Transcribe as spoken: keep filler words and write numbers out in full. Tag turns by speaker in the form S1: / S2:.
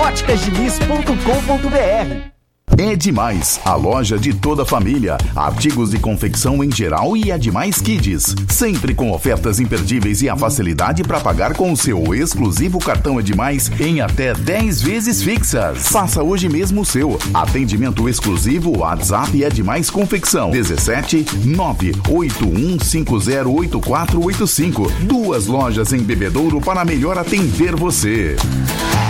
S1: óticas diniz ponto com ponto br.
S2: É Demais, a loja de toda a família. Artigos de confecção em geral e É Demais Kids. Sempre com ofertas imperdíveis e a facilidade para pagar com o seu exclusivo cartão É Demais em até dez vezes fixas. Faça hoje mesmo o seu. Atendimento exclusivo WhatsApp É Demais Confecção. dezessete nove oito um cinco zero oito quatro oito cinco. Duas lojas em Bebedouro para melhor atender você.